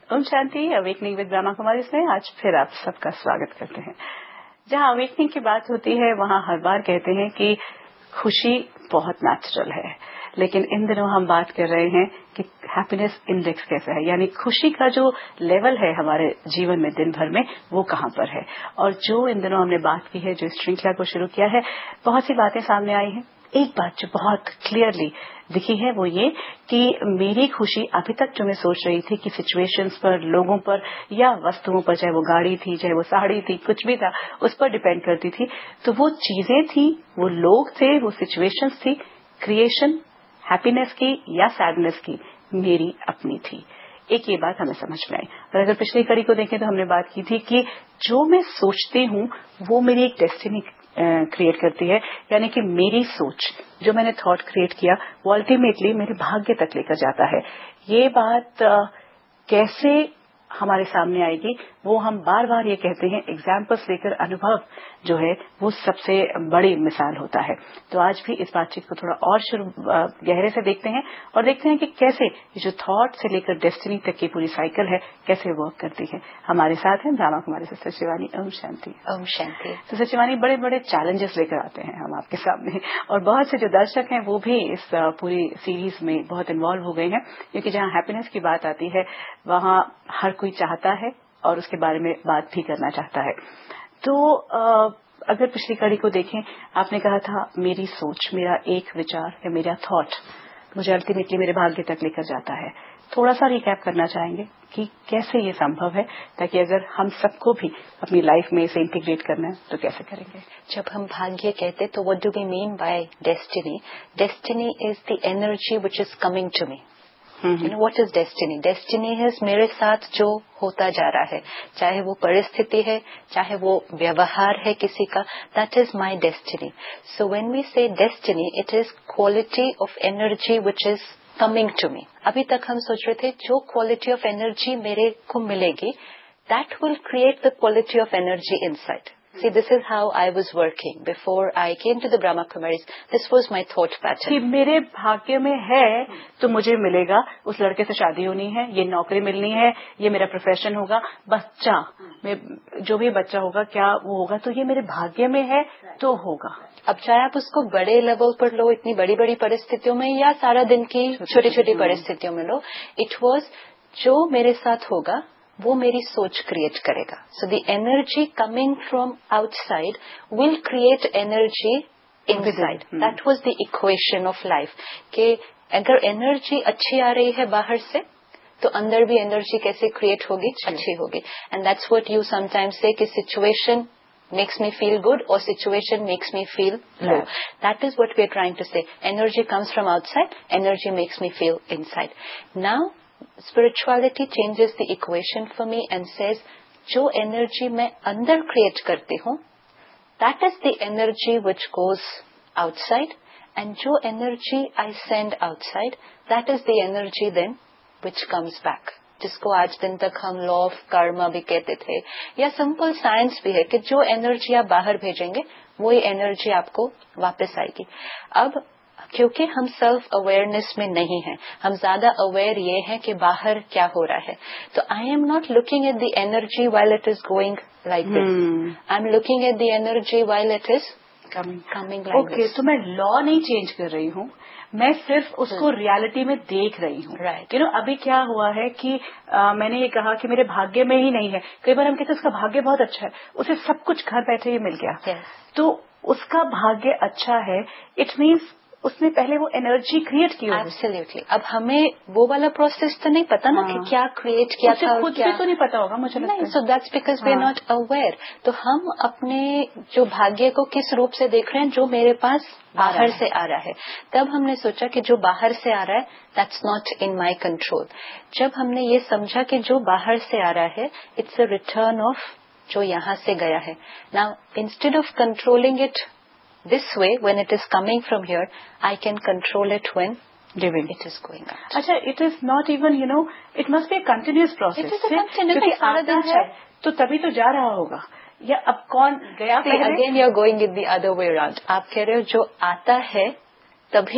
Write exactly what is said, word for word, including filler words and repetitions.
Om Shanti. Awakening with Brahma Kumari में आज फिर आप सबका स्वागत करते हैं। जहां अवेकनिंग की बात होती है वहां हर बार कहते हैं कि खुशी बहुत नेचुरल है, लेकिन इन दिनों हम बात कर रहे हैं कि हैप्पीनेस इंडेक्स कैसा है, यानी खुशी का जो लेवल है हमारे जीवन में दिन भर में वो कहां पर है। और जो इन दिनों हमने बात की है, जो इस श्रृंखला को शुरू किया है, बहुत सी बातें सामने आई हैं। एक बात जो बहुत क्लियरली दिखी है वो ये कि मेरी खुशी अभी तक जो मैं सोच रही थी कि सिचुएशंस पर, लोगों पर या वस्तुओं पर, चाहे वो गाड़ी थी, चाहे वो साड़ी थी, कुछ भी था, उस पर डिपेंड करती थी। तो वो चीजें थी, वो लोग थे, वो सिचुएशंस थी, क्रिएशन हैप्पीनेस की या सैडनेस की मेरी अपनी थी। एक ये बात हमें समझ में आई। और अगर पिछली कड़ी को देखें तो हमने बात की थी कि जो मैं सोचती हूँ वो मेरी एक डेस्टिनी क्रिएट करती है, यानी कि मेरी सोच, जो मैंने थॉट क्रिएट किया वो अल्टीमेटली मेरे भाग्य तक लेकर जाता है। ये बात आ, कैसे हमारे सामने आएगी वो हम बार बार ये कहते हैं, एग्जाम्पल्स लेकर अनुभव जो है वो सबसे बड़ी मिसाल होता है। तो आज भी इस बातचीत को थोड़ा और शुरू गहरे से देखते हैं और देखते हैं कि कैसे ये जो थॉट से लेकर डेस्टिनी तक की पूरी साइकिल है कैसे वर्क करती है। हमारे साथ हैं ब्रह्मा कुमारी सिस्टर शिवानी। ओम शांति। ओम शांति। सिस्टर शिवानी, बड़े बड़े चैलेंजेस लेकर आते हैं हम आपके सामने, और बहुत से जो दर्शक हैं वो भी इस पूरी सीरीज में बहुत इन्वॉल्व हो गए हैं, क्योंकि जहां हैप्पीनेस की बात आती है वहां हर कोई चाहता है और उसके बारे में बात भी करना चाहता है। तो आ, अगर पिछली कड़ी को देखें, आपने कहा था मेरी सोच, मेरा एक विचार या मेरा थॉट मुझे अल्टीमेटली मेरे भाग्य तक लेकर जाता है। थोड़ा सा रिकैप करना चाहेंगे कि कैसे ये संभव है, ताकि अगर हम सबको भी अपनी लाइफ में इसे इंटीग्रेट करना है तो कैसे करेंगे। जब हम भाग्य कहते तो what do we mean by destiny? Destiny is the energy which is coming to me. You know what is destiny? Destiny है मेरे साथ जो होता जा रहा है, चाहे वो परिस्थिति है, चाहे वो व्यवहार है किसी का, that is my destiny. So when we से destiny, it is quality of energy which is coming to me. अभी तक हम सोच रहे थे जो क्वालिटी ऑफ एनर्जी मेरे को मिलेगी, that will create the quality of energy inside. See, this is how I was working before I came to the Brahma Kumaris. This was my thought pattern. कि मेरे भाग्य में है तो मुझे मिलेगा, उस लड़के से शादी होनी है, ये नौकरी मिलनी है, ये मेरा प्रोफेशन होगा, बच्चा, जो भी बच्चा होगा क्या वो होगा, तो ये मेरे भाग्य में है तो होगा। अब चाहे आप उसको बड़े लेवल पर लो, इतनी बड़ी बड़ी परिस्थितियों में, या सारा दिन की छोटी छोटी परिस्थितियों में लो, इट वाज जो मेरे साथ होगा वो मेरी सोच क्रिएट करेगा। So the energy coming from outside will create energy inside. That was the equation of life, कि अगर एनर्जी अच्छी आ रही है बाहर से तो अंदर भी एनर्जी कैसे क्रिएट होगी, अच्छी होगी। And that's what you sometimes से कि situation makes me feel good or situation makes me feel low. That is what we are trying to say. Energy comes from outside, energy makes me feel inside. Now spirituality changes the equation for me and says जो energy मैं अंदर create करती हूँ, that is the energy which goes outside, and जो energy I send outside, that is the energy then which comes back. जिसको आज दिन तक हम लॉ ऑफ कर्मा भी कहते थे, या सिंपल साइंस भी है कि जो एनर्जी आप बाहर भेजेंगे वही एनर्जी आपको वापस आएगी। अब क्योंकि हम सेल्फ अवेयरनेस में नहीं हैं, हम ज्यादा अवेयर ये हैं कि बाहर क्या हो रहा है, तो I am not looking at the energy while it is going like this, I am looking at the energy while it is coming coming like this. Okay, तो मैं लॉ नहीं चेंज कर रही हूँ, मैं सिर्फ उसको रियलिटी में देख रही हूँ। राइट। यू नो अभी क्या हुआ है कि आ, मैंने ये कहा कि मेरे भाग्य में ही नहीं है। कई बार हम कहते हैं उसका भाग्य बहुत अच्छा है, उसे सब कुछ घर बैठे ही मिल गया। yes. तो उसका भाग्य अच्छा है, इट मीन्स उसने पहले वो एनर्जी क्रिएट की होगी। एब्सोल्युटली। अब हमें वो वाला प्रोसेस तो नहीं पता ना, हाँ. कि क्या क्रिएट किया था और खुद क्या, भी तो नहीं पता होगा मुझे लगता है। So that's because we are not aware. तो हम अपने जो भाग्य को किस रूप से देख रहे हैं, जो मेरे पास बाहर से आ रहा है। तब हमने सोचा कि जो बाहर से आ रहा है that's not in my control. जब हमने ये समझा कि जो बाहर से आ रहा है इट्स अ रिटर्न ऑफ जो यहाँ से गया है। Now instead of controlling it this way, when it is coming from here, I can control it when giving it is going out. अच्छा, it is not even, you know, it must be a continuous process. It is a continuous, क्योंकि आता है तो तभी तो जा रहा होगा, या अब कौन गया पहले? Again you are going it the other way around. आप कह रहे हो जो आता है तभी